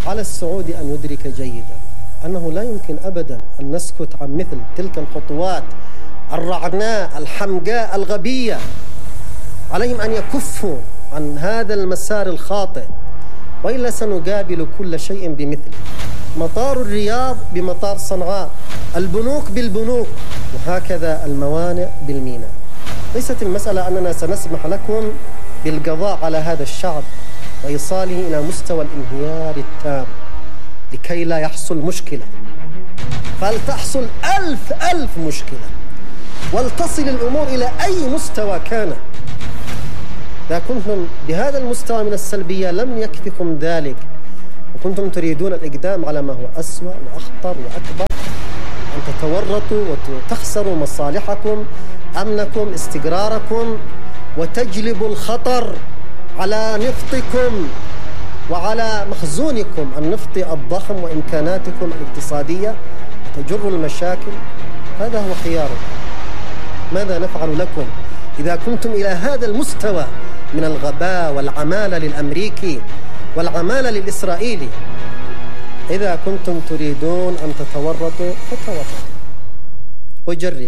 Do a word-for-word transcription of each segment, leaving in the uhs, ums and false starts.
على السعودي أن يدرك جيدا أنه لا يمكن أبدا أن نسكت عن مثل تلك الخطوات الرعناء الحمقاء الغبية. عليهم أن يكفوا عن هذا المسار الخاطئ، وإلا سنقابل كل شيء بمثله. مطار الرياض بمطار صنعاء، البنوك بالبنوك، وهكذا الموانئ بالميناء. ليست المسألة أننا سنسمح لكم بالقضاء على هذا الشعب وإيصاله إلى مستوى الانهيار التام لكي لا يحصل مشكلة، فلتحصل ألف ألف مشكلة ولتصل الأمور إلى أي مستوى كان. إذا كنتم بهذا المستوى من السلبية لم يكفكم ذلك وكنتم تريدون الإقدام على ما هو أسوأ وأخطر وأكبر، أن تتورطوا وتخسروا مصالحكم، أمنكم، استقراركم، وتجلبوا الخطر على نفطكم وعلى مخزونكم النفطي الضخم وإمكاناتكم الاقتصادية، وتجروا المشاكل. هذا هو خياركم. ماذا نفعل لكم إذا كنتم إلى هذا المستوى من الغباء والعمالة للأمريكي والعمالة للإسرائيلي؟ إذا كنتم تريدون أن تتورطوا فتورطوا وجربوا.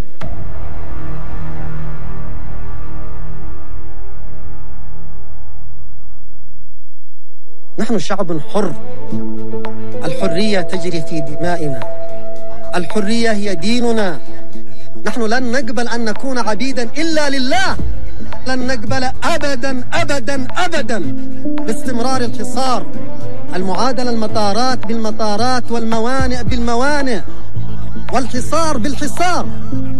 نحن شعب حر، الحرية تجري في دمائنا، الحرية هي ديننا. نحن لن نقبل أن نكون عبيدا إلا لله، لن نقبل أبدا أبدا أبدا باستمرار الحصار، المعادلة المطارات بالمطارات والموانئ بالموانئ والحصار بالحصار.